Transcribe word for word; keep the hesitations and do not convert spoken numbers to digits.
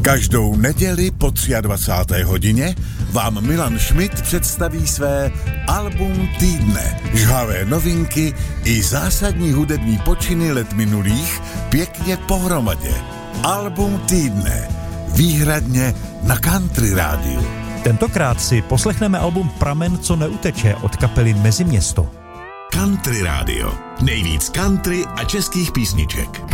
Každou neděli po dvacáté třetí hodině vám Milan Schmidt představí své album týdne. Žhavé novinky i zásadní hudební počiny let minulých pěkně pohromadě. Album týdne. Výhradně na Country rádiu. Tentokrát si poslechneme album Pramen, co neuteče od kapely Meziměsto. Country rádio. Nejvíc country a českých písniček.